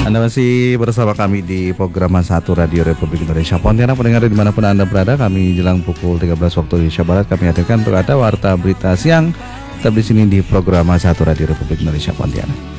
Anda masih bersama kami di program Satu Radio Republik Indonesia Pontianak. Pendengar dimanapun Anda berada, kami jelang pukul 13 waktu Indonesia Barat kami hadirkan untuk Anda warta berita siang tetap di sini di program Satu Radio Republik Indonesia Pontianak.